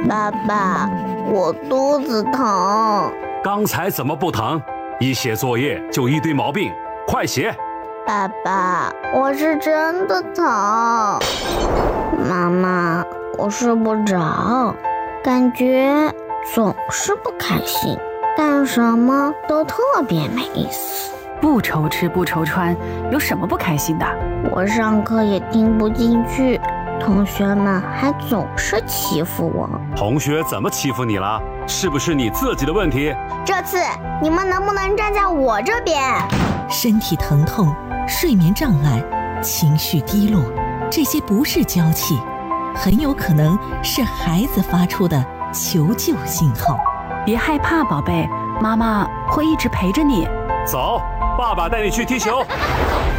爸爸，我肚子疼。 刚才怎么不疼？一写作业就一堆毛病，快写！ 爸爸，我是真的疼。妈妈，我睡不着，感觉总是不开心，干什么都特别没意思。 不愁吃不愁穿，有什么不开心的？ 我上课也听不进去，同学们还总是欺负我。 同学怎么欺负你了？是不是你自己的问题？ 这次你们能不能站在我这边？ 身体疼痛、睡眠障碍、情绪低落，这些不是娇气，很有可能是孩子发出的求救信号。 别害怕，宝贝，妈妈会一直陪着你。 走，爸爸带你去踢球。